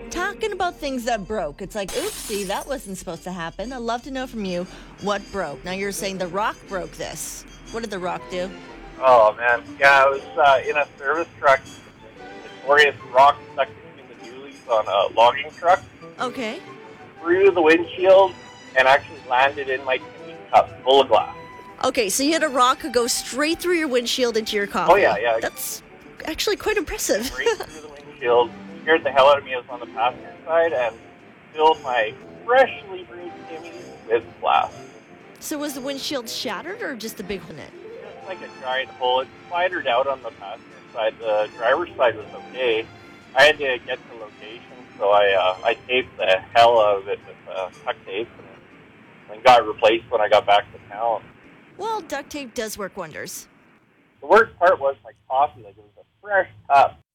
Talking about things that broke. It's like, oopsie, that wasn't supposed to happen. I'd love to know from you what broke. Now you're saying the rock broke this. What did the rock do? Oh man, yeah, I was in a service truck. Notorious rock stuck between the dualies on a logging truck, Okay. through the windshield, and actually landed in my tipping cup full of glass. Okay, so you had a rock go straight through your windshield into your coffee. Oh yeah. That's actually quite impressive. Right through the windshield. Scared the hell out of me. I was on the passenger side and filled my freshly brewed Timmy with glass. So was the windshield shattered or just the big hole in it? Just like a giant hole. It spidered out on the passenger side. The driver's side was okay. I had to get to location, so I taped the hell out of it with duct tape and got it replaced when I got back to town. Well, duct tape does work wonders. The worst part was my coffee. Like, it was a fresh cup.